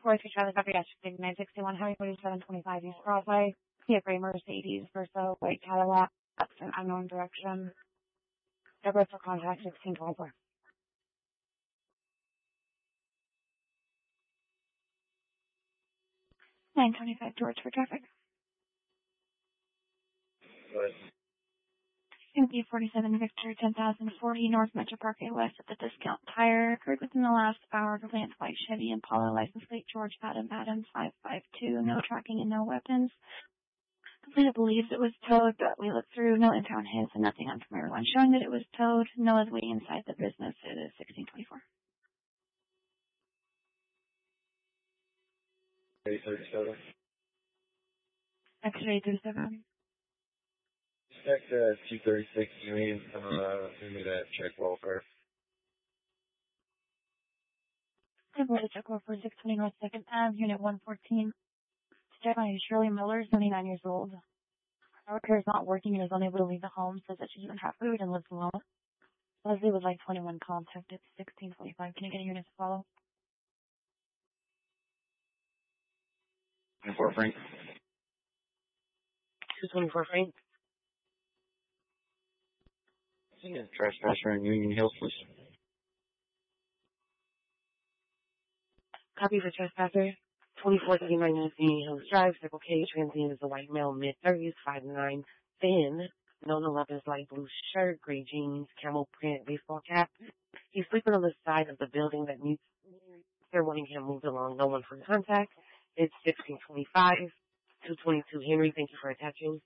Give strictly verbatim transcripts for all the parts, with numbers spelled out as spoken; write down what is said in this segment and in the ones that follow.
four three Charlie Copy, yes, nine sixty-one, Highway forty-seven twenty-five East Broadway, Kia Gray Mercedes, Versa, White Cadillac, that's an unknown direction. Deborah for contact sixteen twenty-four. nine twenty-five George for traffic. Good. M P forty-seven Victor, ten thousand forty North Metro Parkway West at the Discount Tire. Occurred within the last hour. Lance White Chevy Impala license plate George Adam Adams five five two. No tracking and no weapons. Complainant believes it was towed, but we looked through. No impound hits and nothing on from everyone showing that it was towed. No one's waiting inside the business. It is sixteen twenty-four. eight thirty-seven. X-ray thirty-seven. Check the two thirty-six Union, uh, give me that check welfare. I brought a check for six twenty North second Avenue, Unit one fourteen. Check on Shirley Miller, seventy-nine years old. Our car is not working and is unable to leave the home. Says that she doesn't have food and lives alone. Leslie would like twenty-one contacted, sixteen twenty-five. Can you get a unit to follow? twenty-four Frank. two twenty-four Frank. See a trespasser in Union Hills, please. Copy for trespasser. twenty-four thirty-nine Union Hills Drive, Circle K. Transient is a white male, mid-thirties, five nine, thin. Known eleven is light blue shirt, gray jeans, camel print, baseball cap. He's sleeping on the side of the building that needs, they're wanting him moved along. No one for contact. It's sixteen twenty-five, two twenty-two Henry. Thank you for attaching.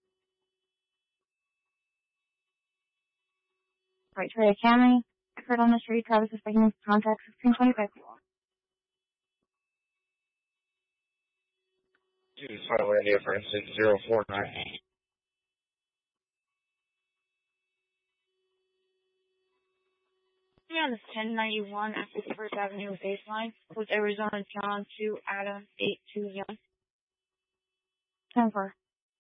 Right, Trey Camry. Occurred on the street. Travis is breaking contact, sixteen twenty-five. Two Highway India for six zero four nine. Yeah, this is ten ninety-one at fifty-first Avenue baseline. With Arizona John two Adam eight two Young. ten four.